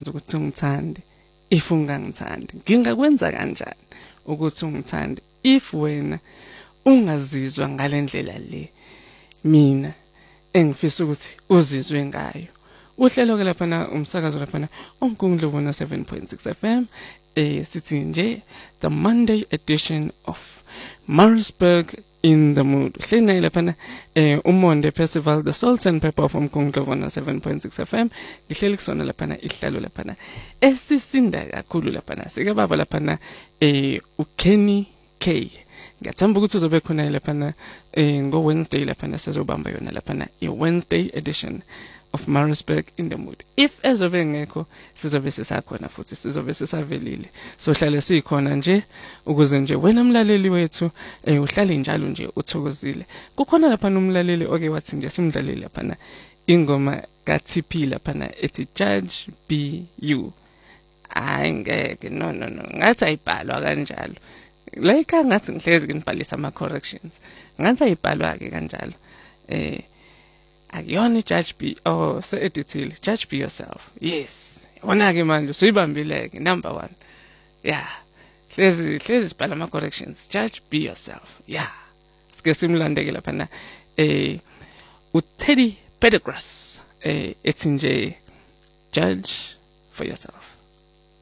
ungakwenza ukuthi ungithande if ungangithandi ngingakwenza kanjani ukuthi ungithande if wena ungazizwa ngalendlela le mina engifisa ukuthi uzizwe ngayo. Uhlelo ke lapha na umsakazo lapha na uMkungundlovu na 7.6 FM sithi nje the Monday edition of Maritzburg in the Mood. Hlena lapha na uMonde Festival the Salt and Pepper of uMkungundlovu na 7.6 FM. Ngihleli kusona lapha na ihlalo lapha na esisinda kakhulu lapha na sike baba lapha na uKenny K. Ngiyathemba ukuthi uzobe khona lapha na ngo Wednesday lapha na sizobamba yona lapha na i-Wednesday edition of Maritzburg in the Mood. If ezobe ngekho sizobe sisakhona futhi sizobe sisavelile. So hlale sikhona nje ukuze nje wena mlaleli wethu uhlale njalo nje uthokozile. Kukhona lapha nomlaleli oke wathi nje simdlalele lapha na ingoma kaTP lapha na ethi Judge Be You. Hayi ngeke no ngathi ayibhalwa kanjalo. Like ngathi ngihlezi nginibhalisa ama corrections. Ngathi ayibhalwa ke kanjalo. Akuyona Judge Be se edithile Judge Be Yourself. Yes. Wona ke manje suyibambileke number 1. Yeah. Hlezi sibhala ama corrections. Judge Be Yourself. Yeah. Sike simlandeke lapha na uTeddy Pendergrass ethi nje Judge for Yourself.